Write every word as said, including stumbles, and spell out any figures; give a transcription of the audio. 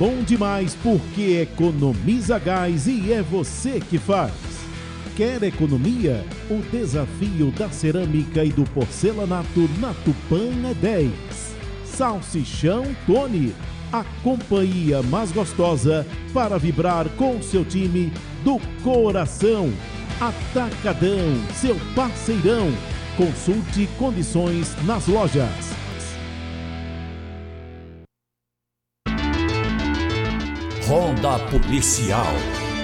bom demais porque economiza gás e é você que faz. Quer economia? O desafio da cerâmica e do porcelanato na Tupã é dez. Salsichão Tony, a companhia mais gostosa para vibrar com seu time do coração. Atacadão, seu parceirão. Consulte condições nas lojas. Ronda Policial.